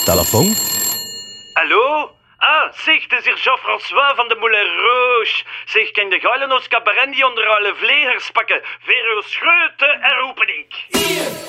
Telefoon? Hallo? Ah, zeg, het is hier Jean-François van de Moulin Rouge. Zeg, kan de geilen ons cabaret die onder alle vlegers pakken? Vero Scheuten en roepen ik.